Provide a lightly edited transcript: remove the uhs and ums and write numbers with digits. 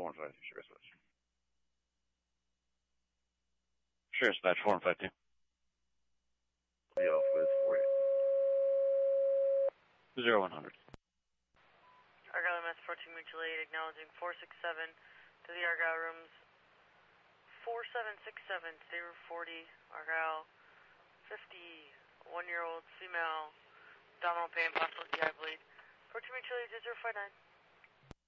4152, sure, West. Sure, dispatch 4152. Be off with 48. 0100. Argyle MS 14 Mutual Aid, acknowledging 467 to the Argyle rooms. 4767, stay route 40, Argyle, 51-year-old female, abdominal pain, possible GI bleed. 14 Mutual Aid 059.